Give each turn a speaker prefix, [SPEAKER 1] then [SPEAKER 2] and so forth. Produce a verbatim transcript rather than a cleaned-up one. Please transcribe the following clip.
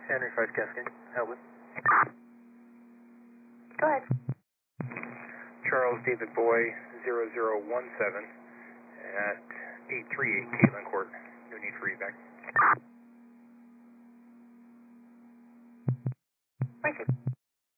[SPEAKER 1] Henry five Cascade, Elwood.
[SPEAKER 2] Go ahead.
[SPEAKER 1] Charles David Boy, zero zero one seven at eight three eight Caitlin Court. No need for evac.